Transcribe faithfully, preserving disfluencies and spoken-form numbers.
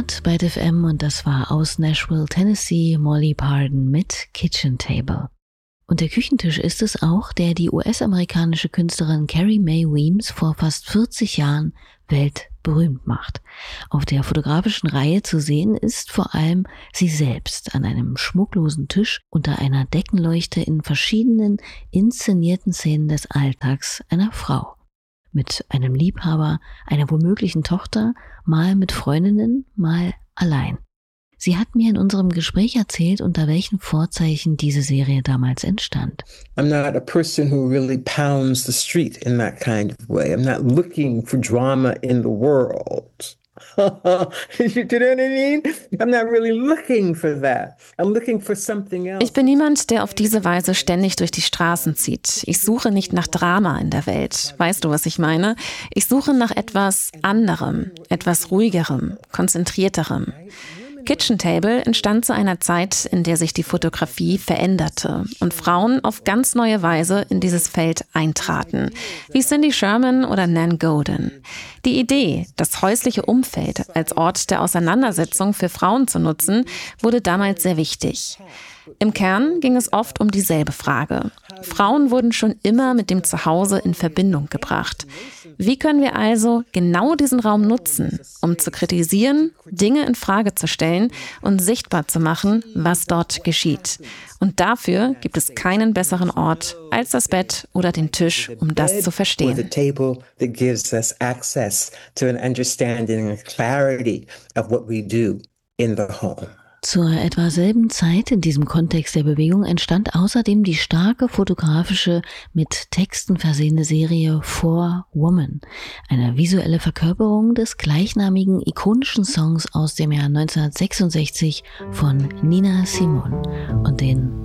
gehört bei D F M und das war aus Nashville, Tennessee, Molly Pardon mit Kitchen Table. Und der Küchentisch ist es auch, der die U S-amerikanische Künstlerin Carrie Mae Weems vor fast vierzig Jahren weltberühmt macht. Auf der fotografischen Reihe zu sehen ist vor allem sie selbst an einem schmucklosen Tisch unter einer Deckenleuchte in verschiedenen inszenierten Szenen des Alltags einer Frau. Mit einem Liebhaber, einer womöglichen Tochter, mal mit Freundinnen, mal allein. Sie hat mir in unserem Gespräch erzählt, unter welchen Vorzeichen diese Serie damals entstand. I'm not a person who really pounds the street in that kind of way. I'm not looking for drama in the world. You know what I mean? I'm not really looking for that. I'm looking for something else. Ich bin niemand, der auf diese Weise ständig durch die Straßen zieht. Ich suche nicht nach Drama in der Welt. Weißt du, was ich meine? Ich suche nach etwas anderem, etwas ruhigerem, konzentrierterem. Kitchen Table entstand zu einer Zeit, in der sich die Fotografie veränderte und Frauen auf ganz neue Weise in dieses Feld eintraten, wie Cindy Sherman oder Nan Goldin. Die Idee, das häusliche Umfeld als Ort der Auseinandersetzung für Frauen zu nutzen, wurde damals sehr wichtig. Im Kern ging es oft um dieselbe Frage. Frauen wurden schon immer mit dem Zuhause in Verbindung gebracht. Wie können wir also genau diesen Raum nutzen, um zu kritisieren, Dinge in Frage zu stellen und sichtbar zu machen, was dort geschieht? Und dafür gibt es keinen besseren Ort als das Bett oder den Tisch, um das zu verstehen. The table that gives us access to an understanding and clarity of what we do in the home. Zur etwa selben Zeit in diesem Kontext der Bewegung entstand außerdem die starke fotografische, mit Texten versehene Serie For Woman, eine visuelle Verkörperung des gleichnamigen ikonischen Songs aus dem Jahr neunzehnhundertsechsundsechzig von Nina Simone und den